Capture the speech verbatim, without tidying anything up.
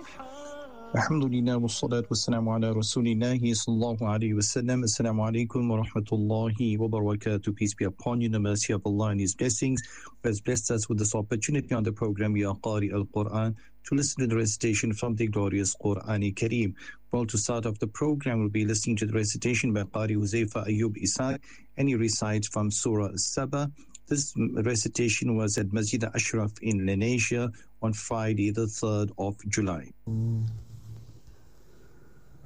Alhamdulillah, wassalatu wassalamu ala rasulillahi sallallahu alayhi wa sallam. Assalamu alaikum wa rahmatullahi wa barakatuh. Peace be upon you, the mercy of Allah and His blessings, who has blessed us with this opportunity on the program, Ya Qari al-Quran, to listen to the recitation from the glorious Quran Kareem. Well, to start off the program, we'll be listening to the recitation by Qari Huzaifa Ayyub Isaac, and he recites from Surah Saba. This recitation was at Masjid Ashraf in Lenasia on Friday, the third of July.